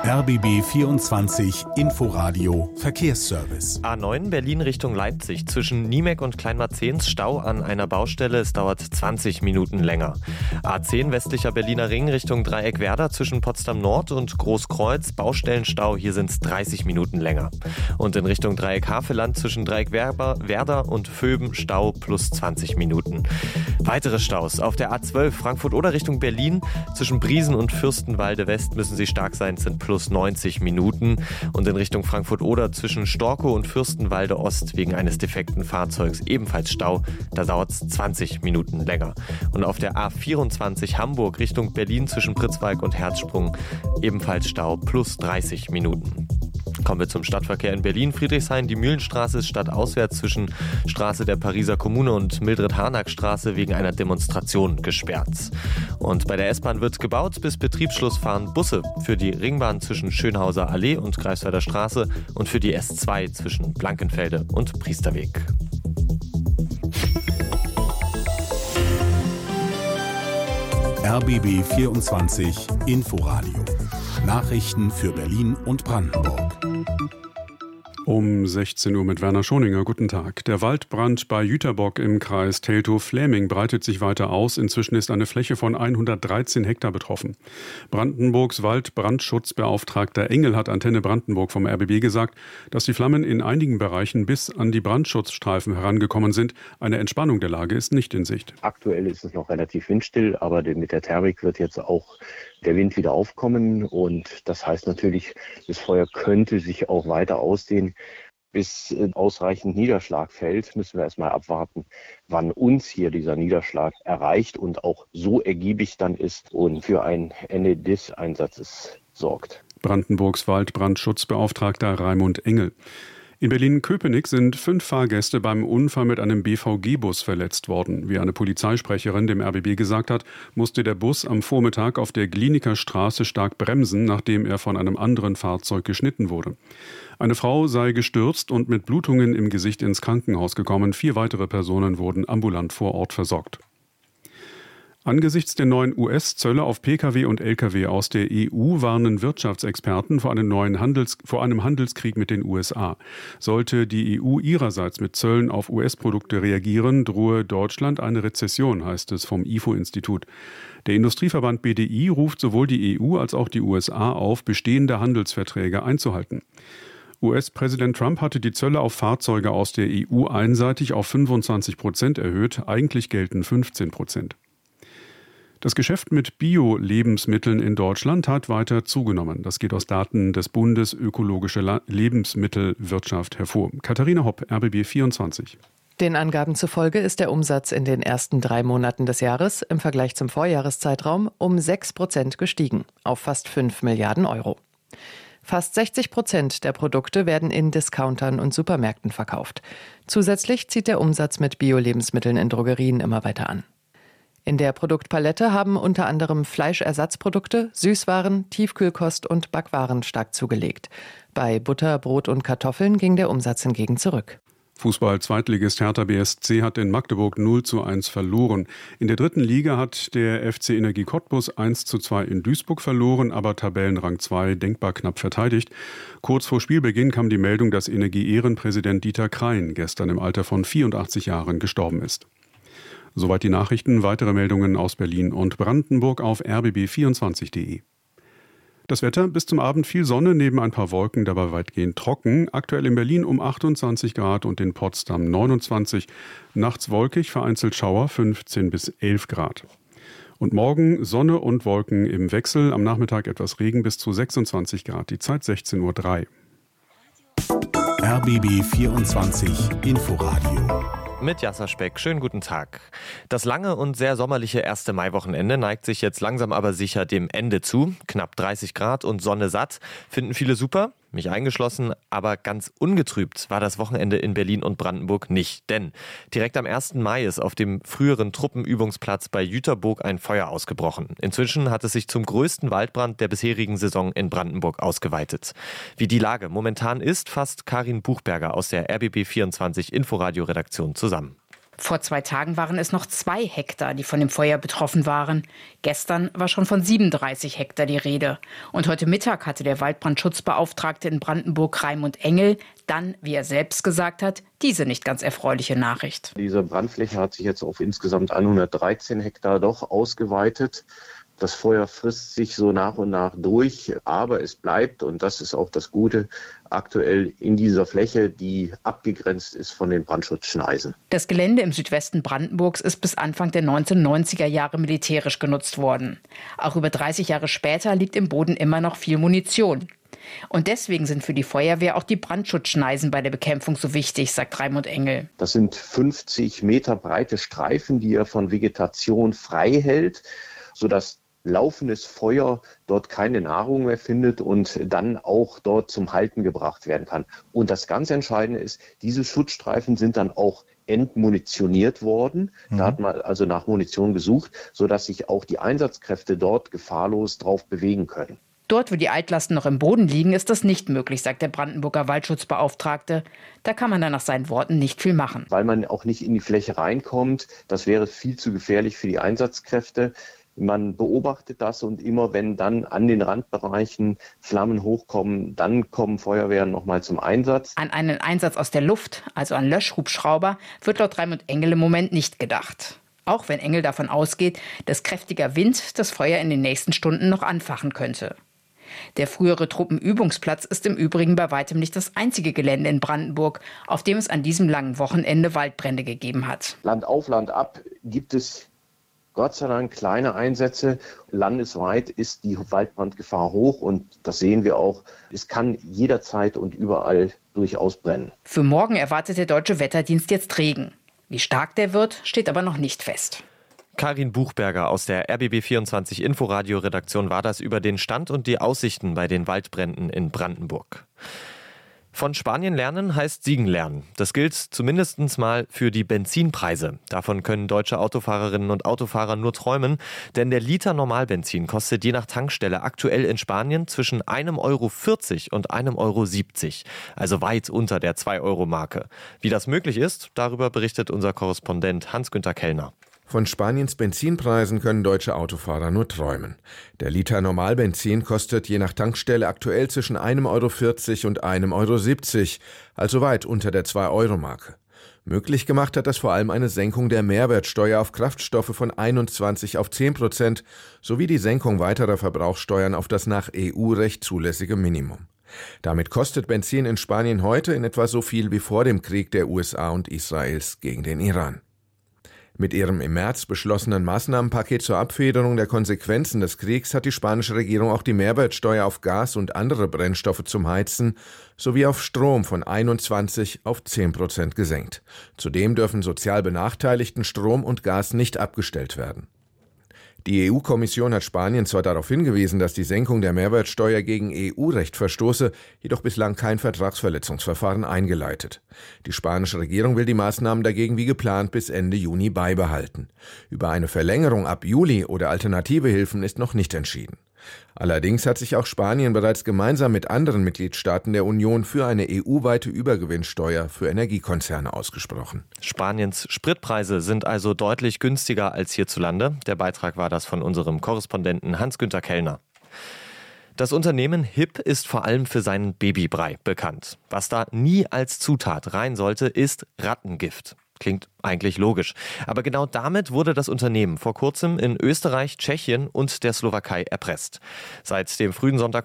RBB 24 Inforadio Verkehrsservice. A9 Berlin Richtung Leipzig. Zwischen Niemek und Kleinmarzens Stau an einer Baustelle. Es dauert 20 Minuten länger. A10 westlicher Berliner Ring Richtung Dreieck Werder. Zwischen Potsdam Nord und Großkreuz Baustellenstau. Hier sind es 30 Minuten länger. Und in Richtung Dreieck Havelland zwischen Dreieck Werder und Vöben Stau plus 20 Minuten. Weitere Staus auf der A12 Frankfurt-Oder Richtung Berlin. Zwischen Briesen und Fürstenwalde West müssen sie stark sein. Es sind plus 90 Minuten. Und in Richtung Frankfurt-Oder zwischen Storkow und Fürstenwalde Ost wegen eines defekten Fahrzeugs ebenfalls Stau. Da dauert es 20 Minuten länger. Und auf der A24 Hamburg Richtung Berlin zwischen Pritzwalk und Herzsprung ebenfalls Stau plus 30 Minuten. Kommen wir zum Stadtverkehr in Berlin. Friedrichshain, die Mühlenstraße ist stadtauswärts zwischen Straße der Pariser Kommune und Mildred-Harnack-Straße wegen einer Demonstration gesperrt. Und bei der S-Bahn wird gebaut. Bis Betriebsschluss fahren Busse für die Ringbahn zwischen Schönhauser Allee und Greifswalder Straße und für die S2 zwischen Blankenfelde und Priesterweg. RBB 24 Inforadio. Nachrichten für Berlin und Brandenburg. Um 16 Uhr mit Werner Schoninger. Guten Tag. Der Waldbrand bei Jüterbock im Kreis Teltow-Fläming breitet sich weiter aus. Inzwischen ist eine Fläche von 113 Hektar betroffen. Brandenburgs Waldbrandschutzbeauftragter Engel hat Antenne Brandenburg vom RBB gesagt, dass die Flammen in einigen Bereichen bis an die Brandschutzstreifen herangekommen sind. Eine Entspannung der Lage ist nicht in Sicht. Aktuell ist es noch relativ windstill, aber mit der Thermik wird jetzt auch der Wind wieder aufkommen und das heißt natürlich, das Feuer könnte sich auch weiter ausdehnen. Bis ausreichend Niederschlag fällt, müssen wir erstmal abwarten, wann uns hier dieser Niederschlag erreicht und auch so ergiebig dann ist und für ein Ende des Einsatzes sorgt. Brandenburgs Waldbrandschutzbeauftragter Raimund Engel. In Berlin-Köpenick sind 5 Fahrgäste beim Unfall mit einem BVG-Bus verletzt worden. Wie eine Polizeisprecherin dem RBB gesagt hat, musste der Bus am Vormittag auf der Glienicker Straße stark bremsen, nachdem er von einem anderen Fahrzeug geschnitten wurde. Eine Frau sei gestürzt und mit Blutungen im Gesicht ins Krankenhaus gekommen. 4 weitere Personen wurden ambulant vor Ort versorgt. Angesichts der neuen US-Zölle auf Pkw und Lkw aus der EU warnen Wirtschaftsexperten vor einem Handelskrieg mit den USA. Sollte die EU ihrerseits mit Zöllen auf US-Produkte reagieren, drohe Deutschland eine Rezession, heißt es vom IFO-Institut. Der Industrieverband BDI ruft sowohl die EU als auch die USA auf, bestehende Handelsverträge einzuhalten. US-Präsident Trump hatte die Zölle auf Fahrzeuge aus der EU einseitig auf 25% erhöht. Eigentlich gelten 15%. Das Geschäft mit Bio-Lebensmitteln in Deutschland hat weiter zugenommen. Das geht aus Daten des Bundes Ökologische Lebensmittelwirtschaft hervor. Katharina Hopp, RBB 24. Den Angaben zufolge ist der Umsatz in den ersten 3 Monaten des Jahres im Vergleich zum Vorjahreszeitraum um 6% gestiegen, auf fast 5 Milliarden Euro. Fast 60% der Produkte werden in Discountern und Supermärkten verkauft. Zusätzlich zieht der Umsatz mit Bio-Lebensmitteln in Drogerien immer weiter an. In der Produktpalette haben unter anderem Fleischersatzprodukte, Süßwaren, Tiefkühlkost und Backwaren stark zugelegt. Bei Butter, Brot und Kartoffeln ging der Umsatz hingegen zurück. Fußball-Zweitligist Hertha BSC hat in Magdeburg 0:1 verloren. In der 3. Liga hat der FC Energie Cottbus 1:2 in Duisburg verloren, aber Tabellenrang 2 denkbar knapp verteidigt. Kurz vor Spielbeginn kam die Meldung, dass Energie-Ehrenpräsident Dieter Krein gestern im Alter von 84 Jahren gestorben ist. Soweit die Nachrichten. Weitere Meldungen aus Berlin und Brandenburg auf rbb24.de. Das Wetter: bis zum Abend viel Sonne, neben ein paar Wolken, dabei weitgehend trocken. Aktuell in Berlin um 28 Grad und in Potsdam 29. Nachts wolkig, vereinzelt Schauer 15 bis 11 Grad. Und morgen Sonne und Wolken im Wechsel. Am Nachmittag etwas Regen bis zu 26 Grad. Die Zeit 16:03 Uhr. RBB 24 Inforadio. Mit Jasser Speck. Schönen guten Tag. Das lange und sehr sommerliche 1. Mai-Wochenende neigt sich jetzt langsam aber sicher dem Ende zu. Knapp 30 Grad und Sonne satt. Finden viele super, mich eingeschlossen, aber ganz ungetrübt war das Wochenende in Berlin und Brandenburg nicht. Denn direkt am 1. Mai ist auf dem früheren Truppenübungsplatz bei Jüterbock ein Feuer ausgebrochen. Inzwischen hat es sich zum größten Waldbrand der bisherigen Saison in Brandenburg ausgeweitet. Wie die Lage momentan ist, fasst Karin Buchberger aus der RBB 24 Inforadio-Redaktion zusammen. Vor 2 Tagen waren es noch 2 Hektar, die von dem Feuer betroffen waren. Gestern war schon von 37 Hektar die Rede. Und heute Mittag hatte der Waldbrandschutzbeauftragte in Brandenburg, Raimund Engel, dann, wie er selbst gesagt hat, diese nicht ganz erfreuliche Nachricht. Diese Brandfläche hat sich jetzt auf insgesamt 113 Hektar doch ausgeweitet. Das Feuer frisst sich so nach und nach durch, aber es bleibt, und das ist auch das Gute, aktuell in dieser Fläche, die abgegrenzt ist von den Brandschutzschneisen. Das Gelände im Südwesten Brandenburgs ist bis Anfang der 1990er Jahre militärisch genutzt worden. Auch über 30 Jahre später liegt im Boden immer noch viel Munition. Und deswegen sind für die Feuerwehr auch die Brandschutzschneisen bei der Bekämpfung so wichtig, sagt Raimund Engel. Das sind 50 Meter breite Streifen, die er von Vegetation frei hält, sodass laufendes Feuer dort keine Nahrung mehr findet und dann auch dort zum Halten gebracht werden kann. Und das ganz Entscheidende ist, diese Schutzstreifen sind dann auch entmunitioniert worden. Da hat man also nach Munition gesucht, sodass sich auch die Einsatzkräfte dort gefahrlos drauf bewegen können. Dort, wo die Altlasten noch im Boden liegen, ist das nicht möglich, sagt der Brandenburger Waldschutzbeauftragte. Da kann man dann nach seinen Worten nicht viel machen. Weil man auch nicht in die Fläche reinkommt, das wäre viel zu gefährlich für die Einsatzkräfte. Man beobachtet das und immer wenn dann an den Randbereichen Flammen hochkommen, dann kommen Feuerwehren nochmal zum Einsatz. An einen Einsatz aus der Luft, also an Löschhubschrauber, wird laut Raimund Engel im Moment nicht gedacht. Auch wenn Engel davon ausgeht, dass kräftiger Wind das Feuer in den nächsten Stunden noch anfachen könnte. Der frühere Truppenübungsplatz ist im Übrigen bei weitem nicht das einzige Gelände in Brandenburg, auf dem es an diesem langen Wochenende Waldbrände gegeben hat. Land auf, Land ab gibt es Gott sei Dank kleine Einsätze. Landesweit ist die Waldbrandgefahr hoch und das sehen wir auch. Es kann jederzeit und überall durchaus brennen. Für morgen erwartet der Deutsche Wetterdienst jetzt Regen. Wie stark der wird, steht aber noch nicht fest. Karin Buchberger aus der RBB24 Inforadio-Redaktion war das über den Stand und die Aussichten bei den Waldbränden in Brandenburg. Von Spanien lernen heißt Siegen lernen. Das gilt zumindest mal für die Benzinpreise. Davon können deutsche Autofahrerinnen und Autofahrer nur träumen, denn der Liter Normalbenzin kostet je nach Tankstelle aktuell in Spanien zwischen 1,40 € und 1,70 €, also weit unter der 2-Euro-Marke. Wie das möglich ist, darüber berichtet unser Korrespondent Hans-Günther Kellner. Von Spaniens Benzinpreisen können deutsche Autofahrer nur träumen. Der Liter Normalbenzin kostet je nach Tankstelle aktuell zwischen 1,40 € und 1,70 €, also weit unter der 2-Euro-Marke. Möglich gemacht hat das vor allem eine Senkung der Mehrwertsteuer auf Kraftstoffe von 21 auf 10% sowie die Senkung weiterer Verbrauchssteuern auf das nach EU-Recht zulässige Minimum. Damit kostet Benzin in Spanien heute in etwa so viel wie vor dem Krieg der USA und Israels gegen den Iran. Mit ihrem im März beschlossenen Maßnahmenpaket zur Abfederung der Konsequenzen des Kriegs hat die spanische Regierung auch die Mehrwertsteuer auf Gas und andere Brennstoffe zum Heizen sowie auf Strom von 21 auf 10% gesenkt. Zudem dürfen sozial benachteiligten Strom und Gas nicht abgestellt werden. Die EU-Kommission hat Spanien zwar darauf hingewiesen, dass die Senkung der Mehrwertsteuer gegen EU-Recht verstoße, jedoch bislang kein Vertragsverletzungsverfahren eingeleitet. Die spanische Regierung will die Maßnahmen dagegen wie geplant bis Ende Juni beibehalten. Über eine Verlängerung ab Juli oder alternative Hilfen ist noch nicht entschieden. Allerdings hat sich auch Spanien bereits gemeinsam mit anderen Mitgliedstaaten der Union für eine EU-weite Übergewinnsteuer für Energiekonzerne ausgesprochen. Spaniens Spritpreise sind also deutlich günstiger als hierzulande. Der Beitrag war das von unserem Korrespondenten Hans-Günther Kellner. Das Unternehmen HIP ist vor allem für seinen Babybrei bekannt. Was da nie als Zutat rein sollte, ist Rattengift. Klingt eigentlich logisch. Aber genau damit wurde das Unternehmen vor kurzem in Österreich, Tschechien und der Slowakei erpresst. Seit dem frühen Sonntag